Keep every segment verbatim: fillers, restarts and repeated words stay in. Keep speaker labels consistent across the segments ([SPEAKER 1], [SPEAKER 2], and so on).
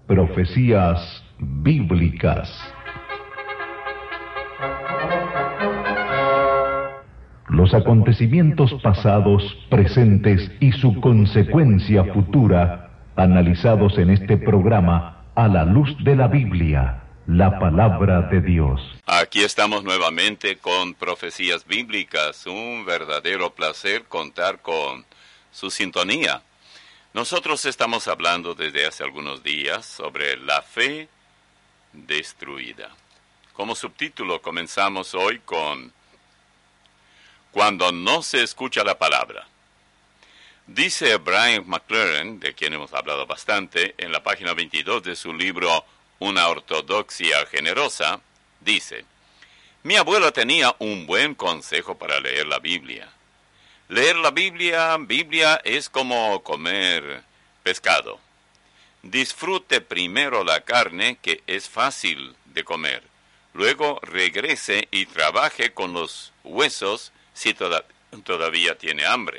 [SPEAKER 1] Profecías Bíblicas. Los acontecimientos pasados, presentes y su consecuencia futura, analizados en este programa a la luz de la Biblia, la palabra de Dios.
[SPEAKER 2] Aquí estamos nuevamente con Profecías Bíblicas. Un verdadero placer contar con su sintonía. Nosotros estamos hablando desde hace algunos días sobre la fe destruida. Como subtítulo comenzamos hoy con Cuando no se escucha la palabra. Dice Brian McLaren, de quien hemos hablado bastante, en la página veintidós de su libro Una ortodoxia generosa, dice: Mi abuela tenía un buen consejo para leer la Biblia. Leer la Biblia, Biblia es como comer pescado. Disfrute primero la carne, que es fácil de comer. Luego regrese y trabaje con los huesos si toda, todavía tiene hambre.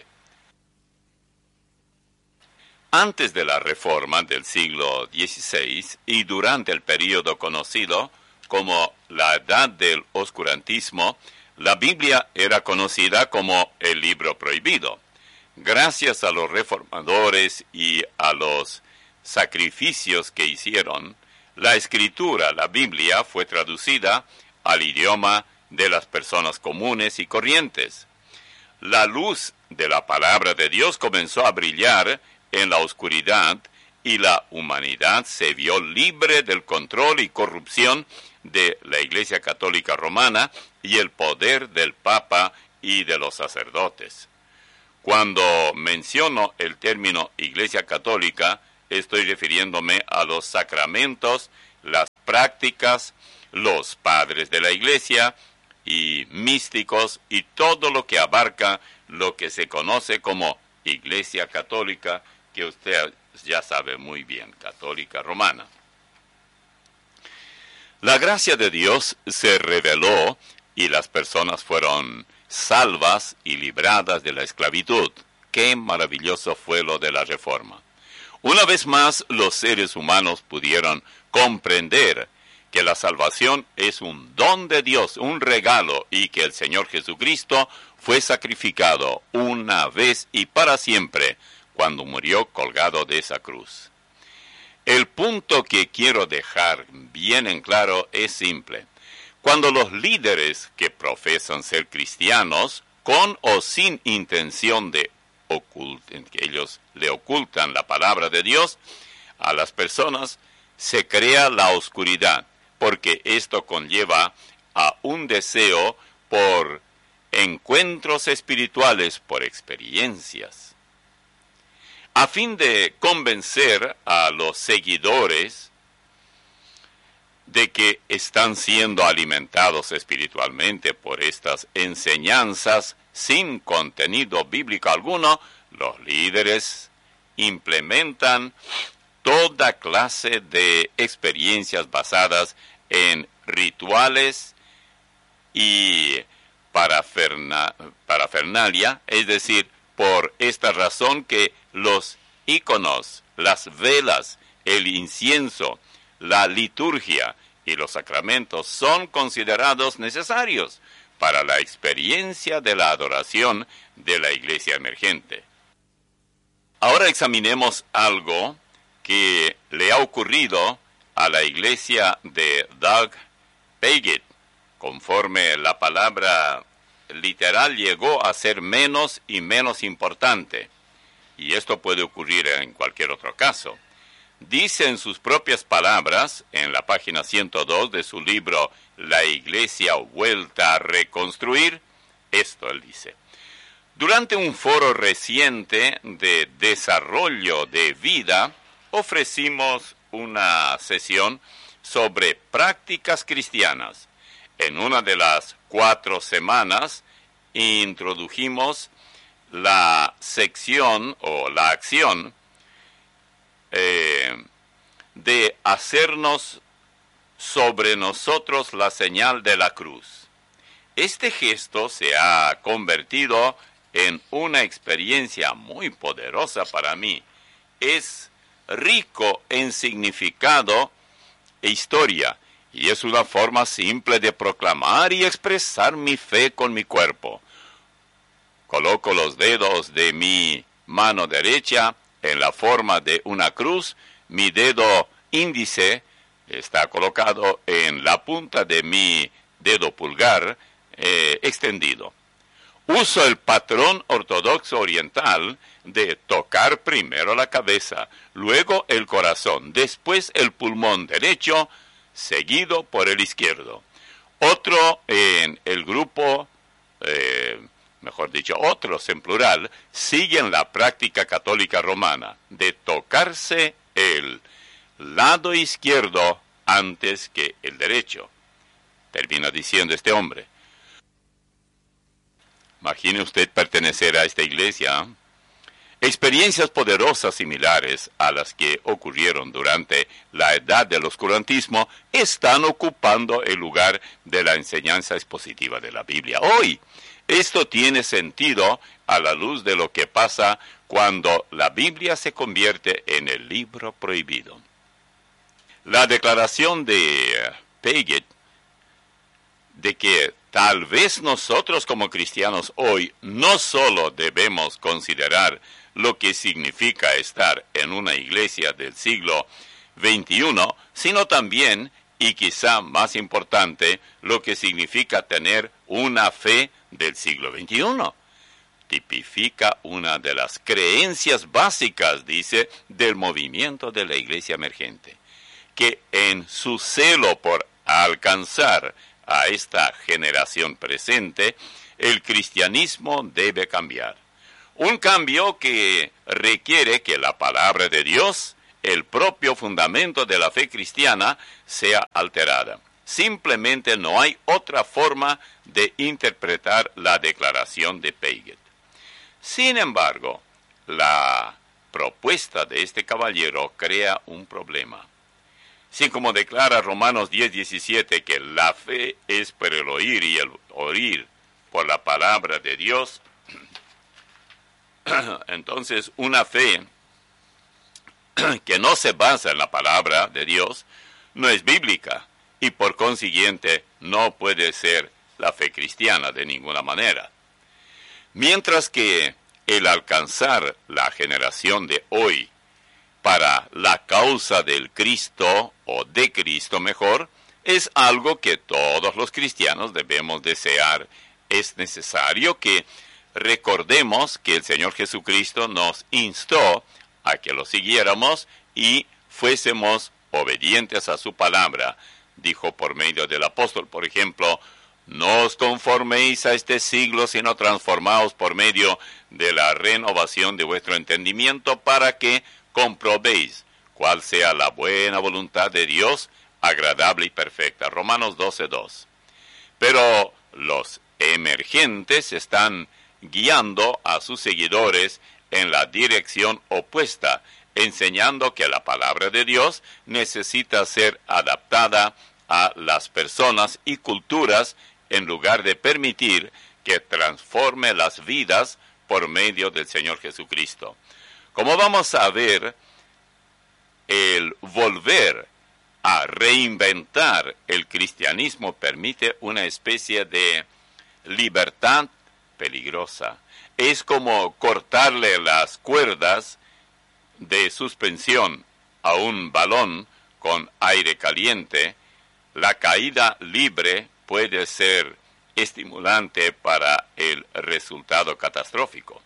[SPEAKER 2] Antes de la Reforma del siglo dieciséis y durante el período conocido como la Edad del Oscurantismo, la Biblia era conocida como el libro prohibido. Gracias a los reformadores y a los sacrificios que hicieron, la escritura, la Biblia, fue traducida al idioma de las personas comunes y corrientes. La luz de la palabra de Dios comenzó a brillar en la oscuridad y la humanidad se vio libre del control y corrupción de la Iglesia Católica Romana y el poder del Papa y de los sacerdotes. Cuando menciono el término Iglesia Católica, estoy refiriéndome a los sacramentos, las prácticas, los padres de la Iglesia y místicos y todo lo que abarca lo que se conoce como Iglesia Católica, que usted ya sabe muy bien, Católica Romana. La gracia de Dios se reveló y las personas fueron salvas y libradas de la esclavitud. Qué maravilloso fue lo de la Reforma. Una vez más, los seres humanos pudieron comprender que la salvación es un don de Dios, un regalo, y que el Señor Jesucristo fue sacrificado una vez y para siempre cuando murió colgado de esa cruz. El punto que quiero dejar bien en claro es simple. Cuando los líderes que profesan ser cristianos, con o sin intención de ocultar, que ellos le ocultan la palabra de Dios, a las personas se crea la oscuridad, porque esto conlleva a un deseo por encuentros espirituales, por experiencias. A fin de convencer a los seguidores de que están siendo alimentados espiritualmente por estas enseñanzas sin contenido bíblico alguno, los líderes implementan toda clase de experiencias basadas en rituales y paraferna, parafernalia, es decir, por esta razón que los íconos, las velas, el incienso, la liturgia y los sacramentos son considerados necesarios para la experiencia de la adoración de la iglesia emergente. Ahora examinemos algo que le ha ocurrido a la iglesia de Doug Pagitt, conforme la palabra literal llegó a ser menos y menos importante, y esto puede ocurrir en cualquier otro caso. Dice en sus propias palabras, en la página ciento dos de su libro La Iglesia Vuelta a Reconstruir, esto él dice: durante un foro reciente de desarrollo de vida, ofrecimos una sesión sobre prácticas cristianas. En una de las cuatro semanas introdujimos la sección o la acción eh, de hacernos sobre nosotros la señal de la cruz. Este gesto se ha convertido en una experiencia muy poderosa para mí. Es rico en significado e historia, y es una forma simple de proclamar y expresar mi fe con mi cuerpo. Coloco los dedos de mi mano derecha en la forma de una cruz, mi dedo índice está colocado en la punta de mi dedo pulgar eh, extendido. Uso el patrón ortodoxo oriental de tocar primero la cabeza, luego el corazón, después el pulmón derecho, seguido por el izquierdo. Otro en el grupo, eh, mejor dicho, otros en plural, siguen la práctica católica romana de tocarse el lado izquierdo antes que el derecho. Termina diciendo este hombre. Imagine usted pertenecer a esta iglesia. Experiencias poderosas similares a las que ocurrieron durante la edad del oscurantismo están ocupando el lugar de la enseñanza expositiva de la Biblia. Hoy, esto tiene sentido a la luz de lo que pasa cuando la Biblia se convierte en el libro prohibido. La declaración de Paget de que tal vez nosotros como cristianos hoy no solo debemos considerar lo que significa estar en una iglesia del siglo veintiuno, sino también, y quizá más importante, lo que significa tener una fe del siglo veintiuno. Tipifica una de las creencias básicas, dice, del movimiento de la iglesia emergente, que en su celo por alcanzar a esta generación presente, el cristianismo debe cambiar. Un cambio que requiere que la palabra de Dios, el propio fundamento de la fe cristiana, sea alterada. Simplemente no hay otra forma de interpretar la declaración de Paget. Sin embargo, la propuesta de este caballero crea un problema. Así como declara Romanos diez diecisiete que la fe es por el oír y el oír por la palabra de Dios, entonces una fe que no se basa en la palabra de Dios no es bíblica y por consiguiente no puede ser la fe cristiana de ninguna manera. Mientras que el alcanzar la generación de hoy para la causa del Cristo, o de Cristo mejor, es algo que todos los cristianos debemos desear. Es necesario que recordemos que el Señor Jesucristo nos instó a que lo siguiéramos y fuésemos obedientes a su palabra. Dijo por medio del apóstol, por ejemplo, no os conforméis a este siglo, sino transformaos por medio de la renovación de vuestro entendimiento para que comprobéis cuál sea la buena voluntad de Dios, agradable y perfecta. Romanos doce dos. Pero los emergentes están guiando a sus seguidores en la dirección opuesta, enseñando que la palabra de Dios necesita ser adaptada a las personas y culturas en lugar de permitir que transforme las vidas por medio del Señor Jesucristo. Como vamos a ver, el volver a reinventar el cristianismo permite una especie de libertad peligrosa. Es como cortarle las cuerdas de suspensión a un balón con aire caliente. La caída libre puede ser estimulante para el resultado catastrófico.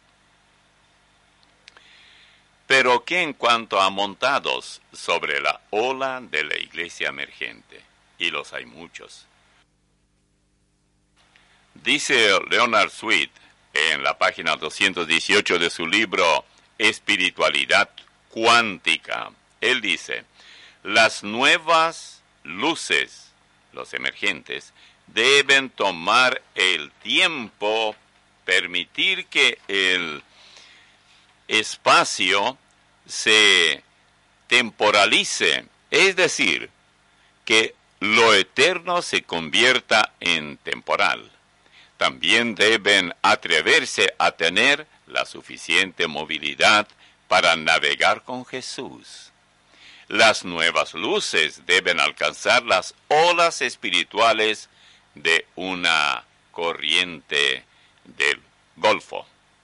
[SPEAKER 2] Pero ¿qué en cuanto a montados sobre la ola de la iglesia emergente? Y los hay muchos. Dice Leonard Sweet en la página doscientos dieciocho de su libro Espiritualidad Cuántica. Él dice, las nuevas luces, los emergentes, deben tomar el tiempo, permitir que el espacio se temporalice, es decir, que lo eterno se convierta en temporal. También deben atreverse a tener la suficiente movilidad para navegar con Jesús. Las nuevas luces deben alcanzar las olas espirituales de una corriente del Golfo.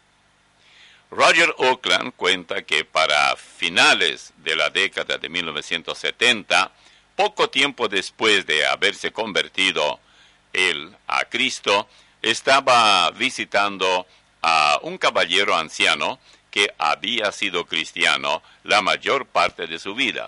[SPEAKER 2] Roger Auckland cuenta que para finales de la década de mil novecientos setenta, poco tiempo después de haberse convertido él a Cristo, estaba visitando a un caballero anciano que había sido cristiano la mayor parte de su vida.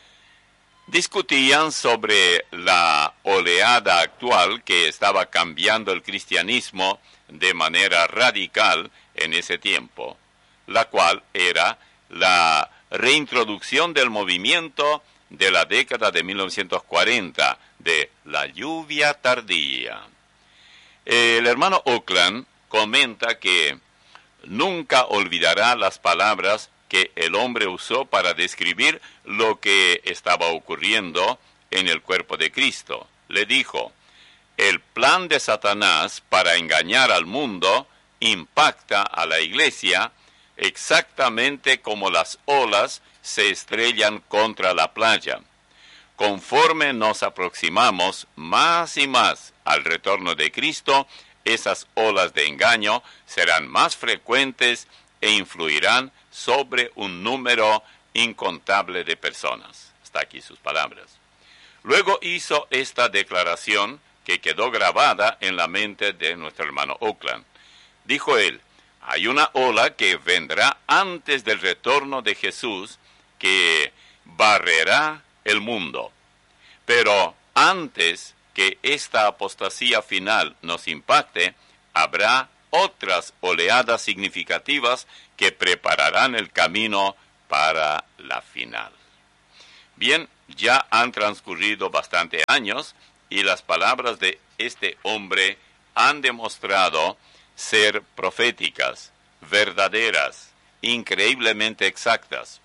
[SPEAKER 2] Discutían sobre la oleada actual que estaba cambiando el cristianismo de manera radical en ese tiempo, la cual era la reintroducción del movimiento de la década de mil novecientos cuarenta, de la lluvia tardía. El hermano Auckland comenta que nunca olvidará las palabras que el hombre usó para describir lo que estaba ocurriendo en el cuerpo de Cristo. Le dijo: el plan de Satanás para engañar al mundo impacta a la iglesia exactamente como las olas se estrellan contra la playa. Conforme nos aproximamos más y más al retorno de Cristo, esas olas de engaño serán más frecuentes e influirán sobre un número incontable de personas. Hasta aquí sus palabras. Luego hizo esta declaración que quedó grabada en la mente de nuestro hermano Auckland. Dijo él: hay una ola que vendrá antes del retorno de Jesús que barrerá el mundo. Pero antes que esta apostasía final nos impacte, habrá otras oleadas significativas que prepararán el camino para la final. Bien, ya han transcurrido bastantes años y las palabras de este hombre han demostrado ser proféticas, verdaderas, increíblemente exactas.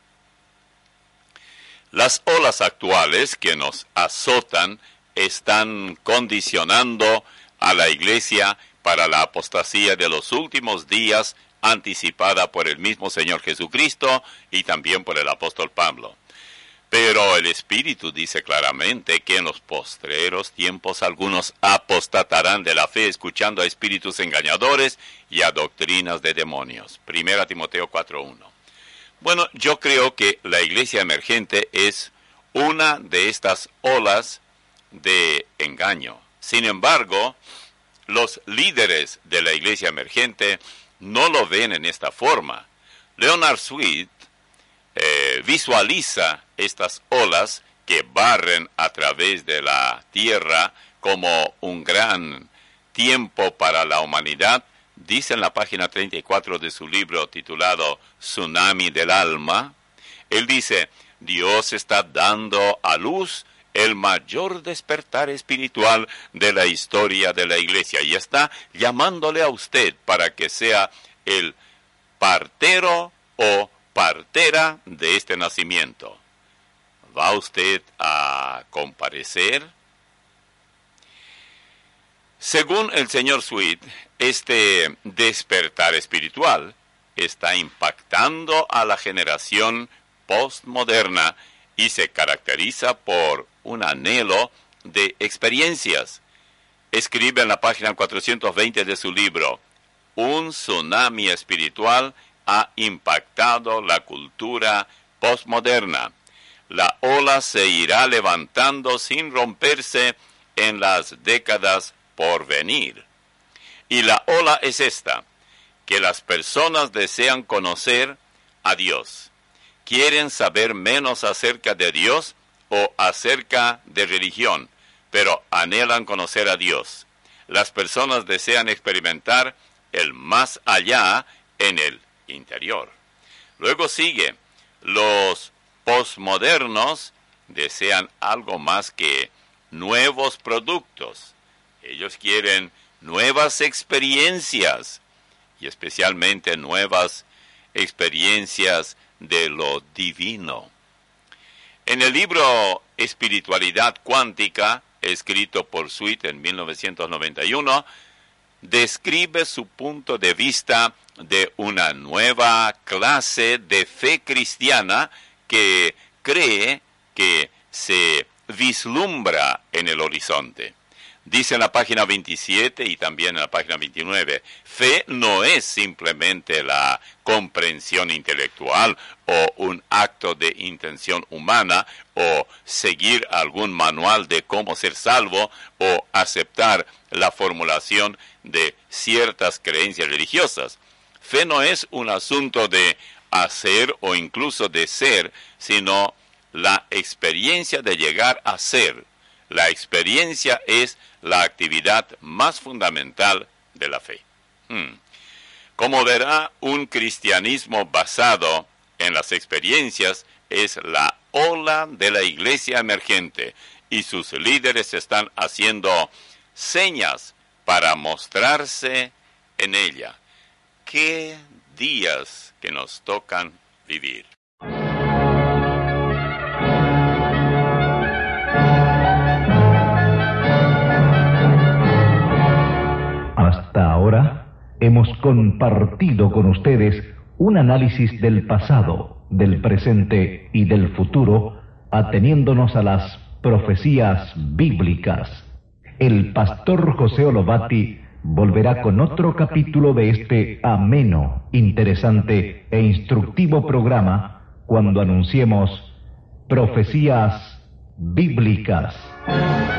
[SPEAKER 2] Las olas actuales que nos azotan están condicionando a la iglesia para la apostasía de los últimos días, anticipada por el mismo Señor Jesucristo y también por el apóstol Pablo. Pero el Espíritu dice claramente que en los postreros tiempos algunos apostatarán de la fe, escuchando a espíritus engañadores y a doctrinas de demonios. Primera Timoteo cuatro uno. Bueno, yo creo que la iglesia emergente es una de estas olas de engaño. Sin embargo, los líderes de la iglesia emergente no lo ven en esta forma. Leonard Sweet eh, visualiza estas olas que barren a través de la tierra como un gran tiempo para la humanidad. Dice en la página treinta y cuatro de su libro titulado Tsunami del Alma, él dice: Dios está dando a luz el mayor despertar espiritual de la historia de la iglesia y está llamándole a usted para que sea el partero o partera de este nacimiento. ¿Va usted a comparecer? Según el señor Sweet, este despertar espiritual está impactando a la generación postmoderna y se caracteriza por un anhelo de experiencias. Escribe en la página cuatrocientos veinte de su libro: un tsunami espiritual ha impactado la cultura postmoderna. La ola se irá levantando sin romperse en las décadas por venir. Y la ola es esta: que las personas desean conocer a Dios. Quieren saber menos acerca de Dios o acerca de religión, pero anhelan conocer a Dios. Las personas desean experimentar el más allá en el interior. Luego sigue: los posmodernos desean algo más que nuevos productos. Ellos quieren nuevas experiencias, y especialmente nuevas experiencias de lo divino. En el libro Espiritualidad Cuántica, escrito por Sweet en mil novecientos noventa y uno, describe su punto de vista de una nueva clase de fe cristiana que cree que se vislumbra en el horizonte. Dice en la página veintisiete y también en la página veintinueve, fe no es simplemente la comprensión intelectual o un acto de intención humana o seguir algún manual de cómo ser salvo o aceptar la formulación de ciertas creencias religiosas. Fe no es un asunto de hacer o incluso de ser, sino la experiencia de llegar a ser. La experiencia es la actividad más fundamental de la fe. Hmm. Como verá, un cristianismo basado en las experiencias es la ola de la iglesia emergente y sus líderes están haciendo señas para mostrarse en ella. ¡Qué días que nos tocan vivir!
[SPEAKER 1] Hasta ahora hemos compartido con ustedes un análisis del pasado, del presente y del futuro, ateniéndonos a las profecías bíblicas. El pastor José Olobati volverá con otro capítulo de este ameno, interesante e instructivo programa cuando anunciemos profecías bíblicas.